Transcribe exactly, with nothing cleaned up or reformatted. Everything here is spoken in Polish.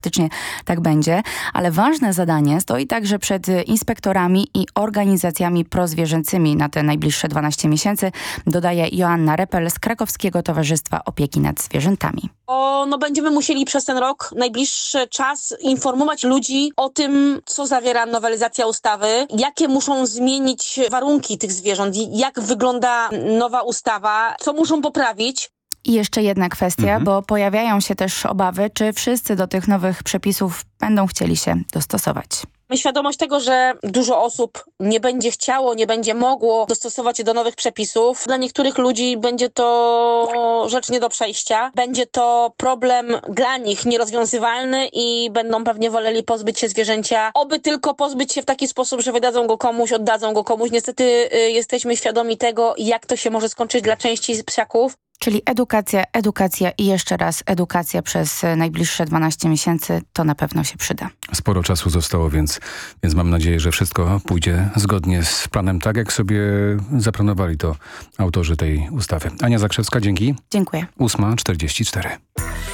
faktycznie tak będzie, ale ważne zadanie stoi także przed inspektorami i organizacjami prozwierzęcymi na te najbliższe dwanaście miesięcy, dodaje Joanna Repel z Krakowskiego Towarzystwa Opieki nad Zwierzętami. O, no będziemy musieli przez ten rok, najbliższy czas informować ludzi o tym, co zawiera nowelizacja ustawy, jakie muszą zmienić warunki tych zwierząt, jak wygląda nowa ustawa, co muszą poprawić. I jeszcze jedna kwestia, Mhm. bo pojawiają się też obawy, czy wszyscy do tych nowych przepisów będą chcieli się dostosować. Mamy świadomość tego, że dużo osób nie będzie chciało, nie będzie mogło dostosować się do nowych przepisów. Dla niektórych ludzi będzie to rzecz nie do przejścia. Będzie to problem dla nich nierozwiązywalny i będą pewnie woleli pozbyć się zwierzęcia. Oby tylko pozbyć się w taki sposób, że wydadzą go komuś, oddadzą go komuś. Niestety y, jesteśmy świadomi tego, jak to się może skończyć dla części psiaków. Czyli edukacja, edukacja i jeszcze raz edukacja przez najbliższe dwanaście miesięcy, to na pewno się przyda. Sporo czasu zostało, więc, więc mam nadzieję, że wszystko pójdzie zgodnie z planem, tak jak sobie zaplanowali to autorzy tej ustawy. Ania Zakrzewska, dzięki. Dziękuję. ósma czterdzieści cztery.